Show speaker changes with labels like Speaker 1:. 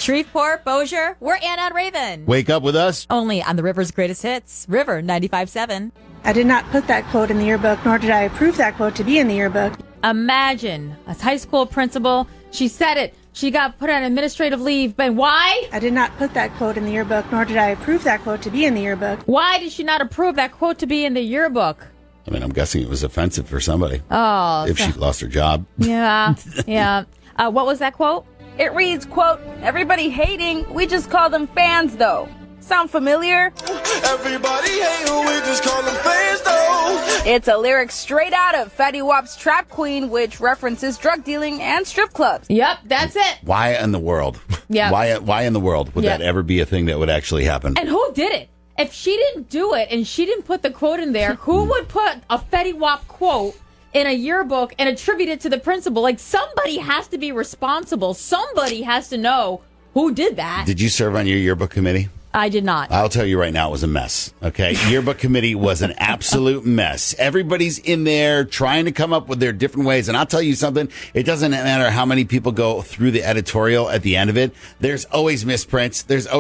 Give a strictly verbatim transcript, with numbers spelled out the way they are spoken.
Speaker 1: Shreveport, Bossier, we're Anna and Raven.
Speaker 2: Wake up with us.
Speaker 1: Only on the River's Greatest Hits, River ninety-five point seven.
Speaker 3: I did not put that quote in the yearbook, nor did I approve that quote to be in the yearbook.
Speaker 1: Imagine a high school principal. She said it. She got put on administrative leave. But why?
Speaker 3: I did not put that quote in the yearbook, nor did I approve that quote to be in the yearbook.
Speaker 1: Why did she not approve that quote to be in the yearbook?
Speaker 2: I mean, I'm guessing it was offensive for somebody.
Speaker 1: Oh.
Speaker 2: If she lost her job.
Speaker 1: Yeah, yeah. Uh, what was that quote?
Speaker 4: It reads, quote, everybody hating, we just call them fans, though. Sound familiar?
Speaker 5: Everybody hating, we just call them fans, though.
Speaker 4: It's a lyric straight out of Fetty Wap's Trap Queen, which references drug dealing and strip clubs.
Speaker 1: Yep, that's it.
Speaker 2: Why in the world?
Speaker 1: Yeah.
Speaker 2: Why, why in the world would
Speaker 1: Yep.
Speaker 2: that ever be a thing that would actually happen?
Speaker 1: And who did it? If she didn't do it and she didn't put the quote in there, who would put a Fetty Wap quote in a yearbook and attribute it to the principal? Like, somebody has to be responsible. Somebody has to know who did that.
Speaker 2: Did you serve on your yearbook committee?
Speaker 1: I did not.
Speaker 2: I'll tell you right now, it was a mess. Okay. Yearbook committee was an absolute mess. Everybody's in there trying to come up with their different ways. And I'll tell you something, it doesn't matter how many people go through the editorial at the end of it. There's always misprints. There's always